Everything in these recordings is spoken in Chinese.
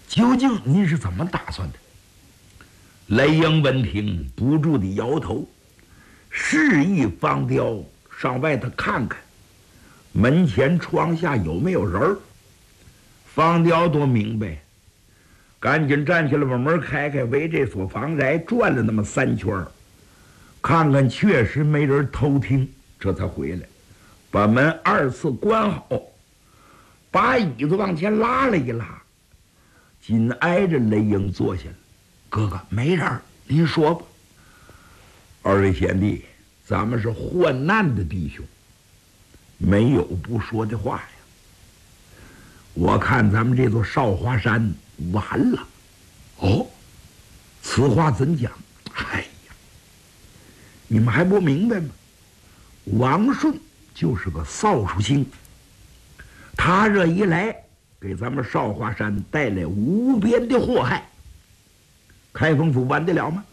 究竟您是怎么打算的？雷英闻听，不住地摇头，示意方雕上外头看看，门前窗下有没有人儿。方雕多明白，赶紧站起来，把门开开，围这所房宅转了那么3圈，看看确实没人偷听，这才回来，把门2次关好，把椅子往前拉了一拉，紧挨着雷英坐下了。哥哥，没人，您说吧。2位贤弟，咱们是患难的弟兄，没有不说的话呀。我看咱们这座少华山完了。哦，此话怎讲？哎呀，你们还不明白吗？王顺就是个扫帚星，他这一来，给咱们少华山带来无边的祸害。开封府完得了吗？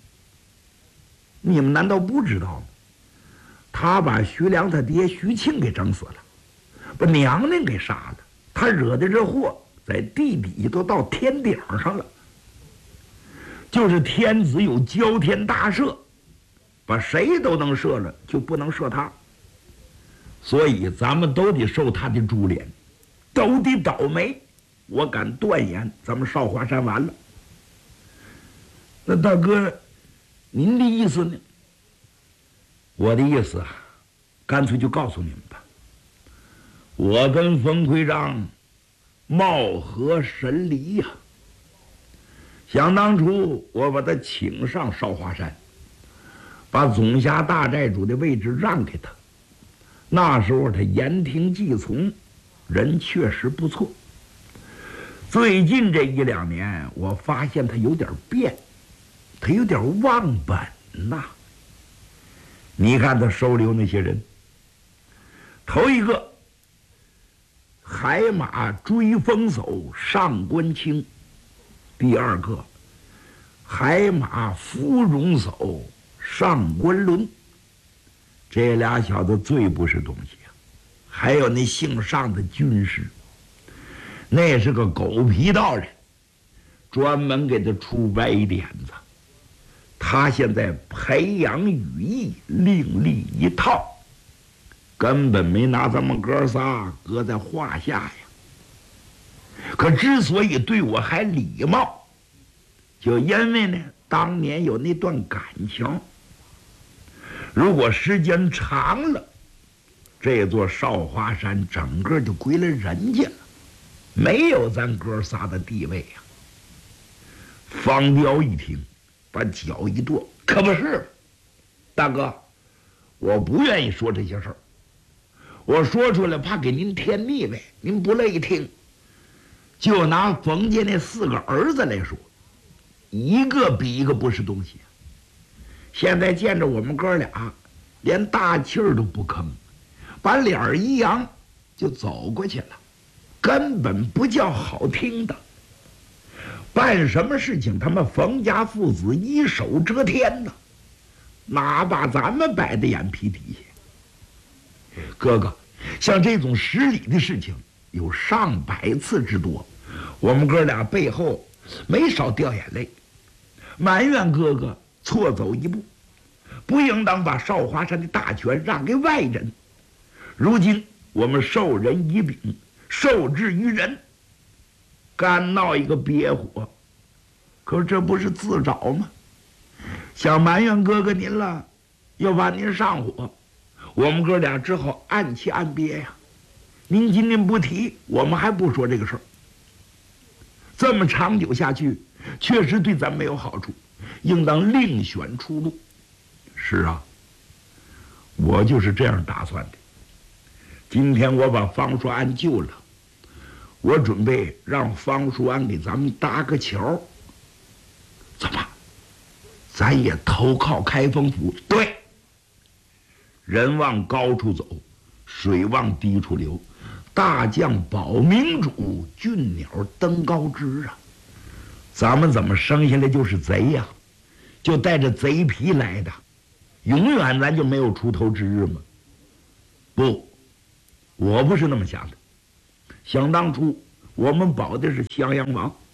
你们难道不知道吗？他把徐良他爹徐庆给整死了，把娘娘给杀了，他惹的这祸在地底都到天顶上了。就是天子有交天大赦，把谁都能赦了，就不能赦他。所以咱们都得受他的株连，都得倒霉。我敢断言，咱们少华山完了。那大哥，您的意思呢？我的意思啊，干脆就告诉你们吧。我跟冯奎章貌合神离呀。想当初我把他请上少华山，把总辖大寨主的位置让给他，那时候他言听计从，人确实不错。最近这1、2年，我发现他有点变，他有点忘本呐。你看他收留那些人，头一个海马追风叟上官清，第2个海马芙蓉叟上官伦，这俩小子最不是东西啊。还有那姓上的军师，那是个狗皮道人，专门给他出歪点子。他现在培养羽翼，另立一套，根本没拿咱们哥仨搁在话下呀。可之所以对我还礼貌，就因为呢，当年有那段感情。如果时间长了，这座少华山整个就归了人家了，没有咱哥仨的地位呀。方彪一听，把脚一跺，可不是，大哥，我不愿意说这些事儿，我说出来怕给您添腻歪，您不乐意听。就拿冯家那4个儿子来说，一个比一个不是东西。现在见着我们哥俩，连大气儿都不吭，把脸儿一扬就走过去了，根本不叫好听的。办什么事情，他们冯家父子一手遮天呢，哪把咱们摆在眼皮底下？哥哥，像这种失礼的事情有上百次之多，我们哥俩背后没少掉眼泪，埋怨哥哥错走一步，不应当把少华山的大权让给外人。如今我们受人以柄，受制于人，干闹一个别火，可这不是自找吗？想埋怨哥哥您了，又怕您上火，我们哥俩只好暗气暗憋呀。您今天不提，我们还不说这个事儿。这么长久下去，确实对咱没有好处，应当另选出路。是啊，我就是这样打算的。今天我把方叔安救了，我准备让方叔安给咱们搭个桥。怎么？咱也投靠开封府？对。人往高处走，水往低处流，大将保明主，俊鸟登高枝啊！咱们怎么生下来就是贼呀？就带着贼皮来的，永远咱就没有出头之日吗？不，我不是那么想的。想当初我们保的是襄阳王，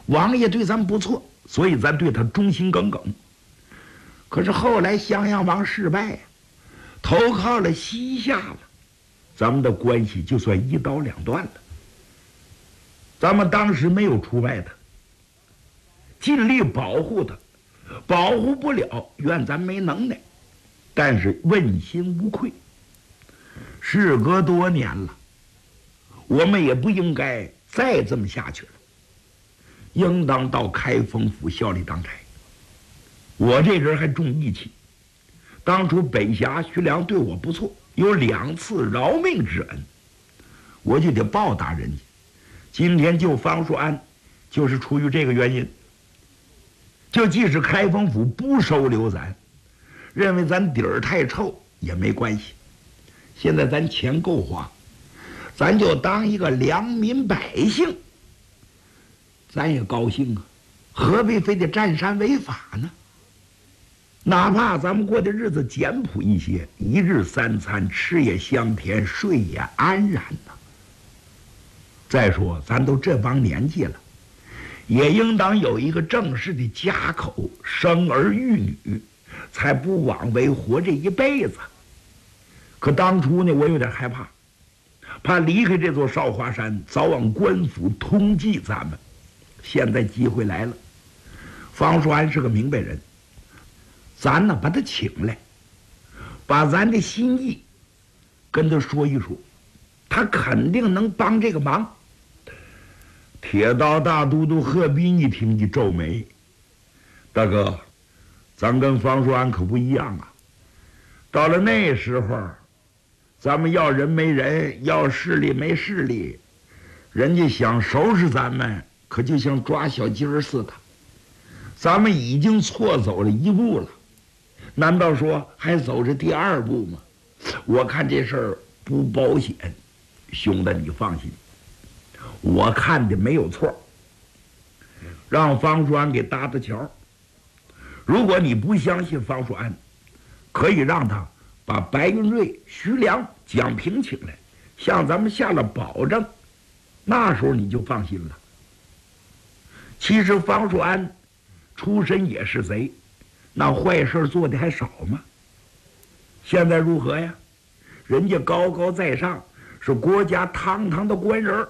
王爷对咱不错，所以咱对他忠心耿耿。可是后来襄阳王失败呀，投靠了西夏了，咱们的关系就算一刀两断了。咱们当时没有出卖他，尽力保护他，保护不了，怨咱没能耐，但是问心无愧。事隔多年了，我们也不应该再这么下去了，应当到开封府效力当差。我这人还重义气，当初北峡徐良对我不错，有2次饶命之恩，我就得报答人家。今天救方术安，就是出于这个原因。就即使开封府不收留咱，认为咱底儿太臭也没关系。现在咱钱够花，咱就当一个良民百姓，咱也高兴啊，何必非得占山为法呢？哪怕咱们过的日子简朴一些，一日3餐，吃也香甜，睡也安然呢。再说咱都这帮年纪了，也应当有一个正式的家口，生儿育女，才不枉为活这一辈子。可当初呢，我有点害怕，怕离开这座少华山，早往官府通缉咱们。现在机会来了，方术安是个明白人，咱呢把他请来，把咱的心意跟他说一说，他肯定能帮这个忙。铁道大都督贺斌一听一皱眉：“大哥，咱跟方术安可不一样啊！到了那时候，咱们要人没人，要势力没势力，人家想收拾咱们，可就像抓小鸡儿似的。咱们已经错走了1步了，难道说还走着第2步吗？我看这事儿不保险，兄弟你放心，我看的没有错。让方术安给搭搭桥。如果你不相信方术安，可以让他把白云瑞、徐良、蒋平请来，向咱们下了保证，那时候你就放心了。其实方术安出身也是贼，那坏事做的还少吗？现在如何呀？人家高高在上，是国家堂堂的官人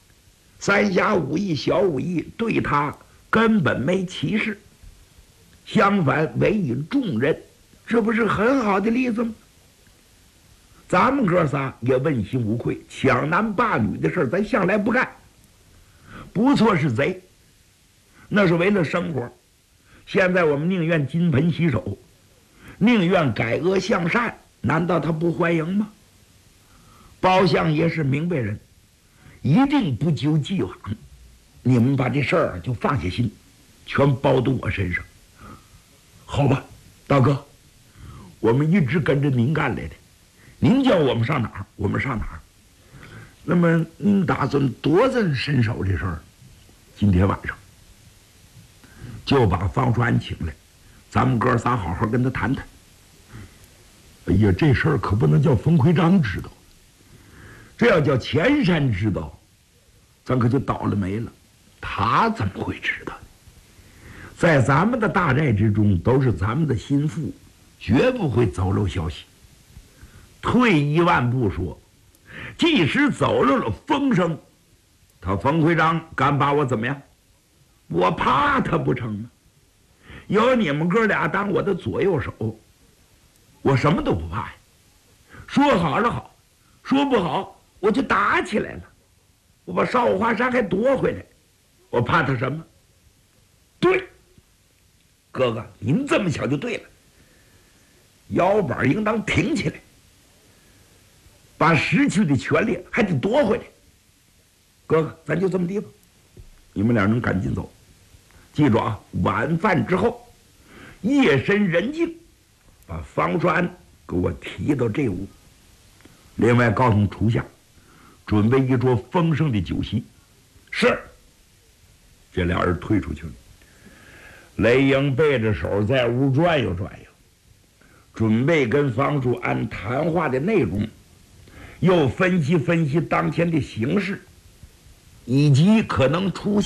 ，3侠5义小5义对他根本没歧视，相反委以重任，这不是很好的例子吗？咱们哥仨也问心无愧，抢男霸女的事咱向来不干，不错是贼，那是为了生活。现在我们宁愿金盆洗手，宁愿改恶向善，难道他不欢迎吗？包相爷是明白人，一定不究既往。你们把这事儿就放下心，全包到我身上，好吧？大哥，我们一直跟着您干来的，您叫我们上哪儿我们上哪儿。那么您打算多怎伸手这事儿？今天晚上就把方术安请来，咱们哥仨好好跟他谈谈。哎呀，这事儿可不能叫冯奎章知道，这要叫钱山知道，咱可就倒了霉了。他怎么会知道呢？在咱们的大寨之中，都是咱们的心腹，绝不会走漏消息。退1万步说，即使走漏了风声，他冯奎章敢把我怎么样？我怕他不成吗？有你们哥俩当我的左右手，我什么都不怕呀。说好了好，说不好我就打起来了，我把少华山还夺回来，我怕他什么？对，哥哥您这么想就对了，腰板应当挺起来，把失去的权利还得夺回来。哥哥咱就这么地吧，你们俩能赶紧走，记住啊，晚饭之后夜深人静，把方术安给我提到这屋，另外告诉厨下准备一桌丰盛的酒席。是。这俩人退出去了，雷英背着手在屋转悠转悠，准备跟方术安谈话的内容，又分析分析当前的形势，以及可能出现